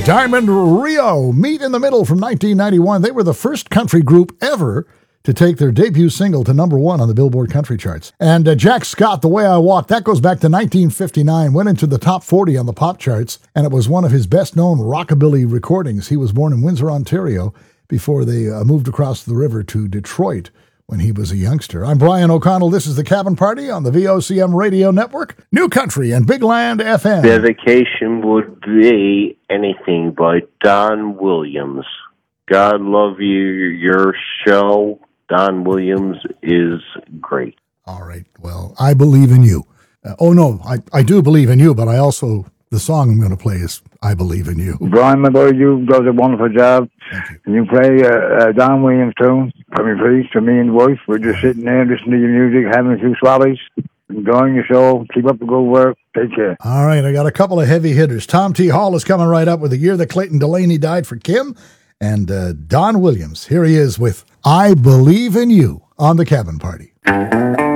Diamond Rio, Meet in the Middle from 1991. They were the first country group ever to take their debut single to number one on the Billboard country charts. And Jack Scott, The Way I Walk, that goes back to 1959, went into the top 40 on the pop charts, and it was one of his best-known rockabilly recordings. He was born in Windsor, Ontario, before they moved across the river to Detroit when he was a youngster. I'm Brian O'Connell. This is The Cabin Party on the VOCM Radio Network, New Country and Big Land FM. Dedication would be Anything by Don Williams. God love you, your show. Don Williams is great. All right. Well, I believe in you. I do believe in you, but I also, the song I'm going to play is I Believe in You. Brian, my boy, you does a wonderful job. Thank you. Can you play a Don Williams tune for me, please? To me and the wife. We're just sitting there listening to your music, having a few swallows, enjoying your show. Keep up the good work. Take care. All right. I got a couple of heavy hitters. Tom T. Hall is coming right up with The Year That Clayton Delaney Died for Kim. And Don Williams. Here he is with I Believe in You on The Cabin Party.